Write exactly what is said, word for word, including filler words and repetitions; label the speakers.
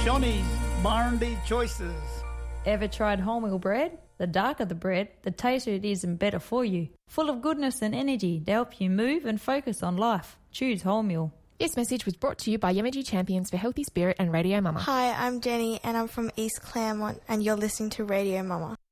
Speaker 1: Shonny's Barndy Choices.
Speaker 2: Ever tried wholemeal bread? The darker the bread, the tastier it is and better for you. Full of goodness and energy to help you move and focus on life. Choose wholemeal.
Speaker 3: This message was brought to you by Yemegy Champions for Healthy Spirit and Radio Mama.
Speaker 4: Hi, I'm Jenny and I'm from East Claremont and you're listening to Radio Mama.